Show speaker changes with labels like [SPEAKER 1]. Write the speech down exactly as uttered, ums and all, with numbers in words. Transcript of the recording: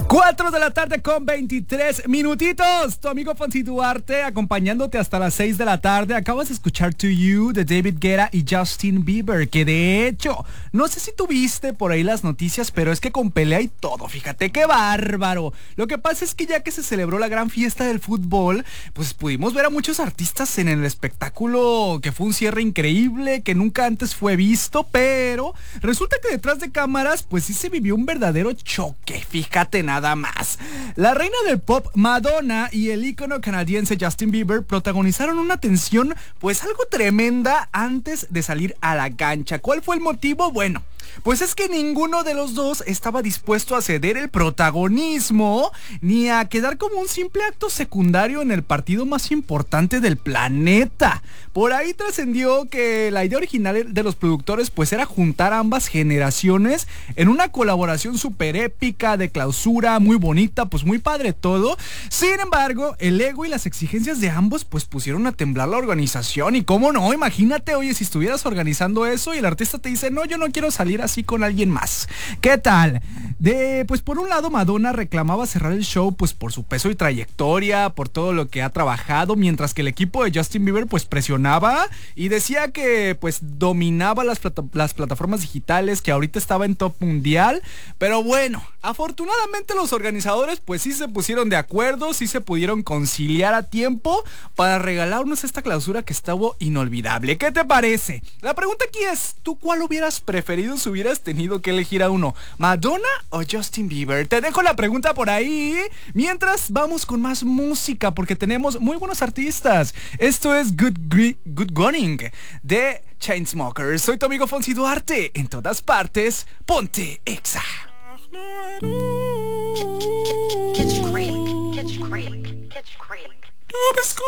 [SPEAKER 1] cuatro de la tarde con veintitrés minutitos. Tu amigo Fonsi Duarte acompañándote hasta las seis de la tarde. Acabas de escuchar To You de David Guetta y Justin Bieber, que de hecho, no sé si tuviste por ahí las noticias, pero es que con pelea y todo, fíjate qué bárbaro. Lo que pasa es que ya que se celebró la gran fiesta del fútbol, pues pudimos ver a muchos artistas en el espectáculo, que fue un cierre increíble, que nunca antes fue visto, pero resulta que detrás de cámaras, pues sí se vivió un verdadero choque, fíjate nada más. La reina del pop Madonna y el ícono canadiense Justin Bieber protagonizaron una tensión pues algo tremenda antes de salir a la cancha. ¿Cuál fue el motivo? Bueno, pues es que ninguno de los dos estaba dispuesto a ceder el protagonismo ni a quedar como un simple acto secundario en el partido más importante del planeta. Por ahí trascendió que la idea original de los productores pues era juntar a ambas generaciones en una colaboración súper épica de clausura, muy bonita, pues muy padre todo. Sin embargo, el ego y las exigencias de ambos pues pusieron a temblar la organización. Y cómo no, imagínate, oye, si estuvieras organizando eso y el artista te dice, no, yo no quiero salir así con alguien más. ¿Qué tal? De, pues por un lado Madonna reclamaba cerrar el show pues por su peso y trayectoria, por todo lo que ha trabajado, mientras que el equipo de Justin Bieber pues presionaba y decía que pues dominaba las, plata- las plataformas digitales, que ahorita estaba en top mundial. Pero bueno, afortunadamente los organizadores pues sí se pusieron de acuerdo, sí se pudieron conciliar a tiempo para regalarnos esta clausura que estuvo inolvidable. ¿Qué te parece? La pregunta aquí es, ¿tú cuál hubieras preferido si hubieras tenido que elegir a uno? ¿Madonna o Justin Bieber? Te dejo la pregunta por ahí. Mientras vamos con más música porque tenemos muy buenos artistas. Esto es Good, Gre- Good Gunning de Chainsmokers. Soy tu amigo Fonsi Duarte. En todas partes, ponte Exa.
[SPEAKER 2] Kitchen creek, kitchen creek, kitchen creek.